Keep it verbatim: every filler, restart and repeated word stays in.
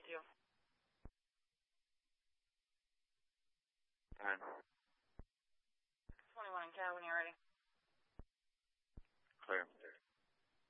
you. Fine. twenty-one in Cal when you're ready. Clear.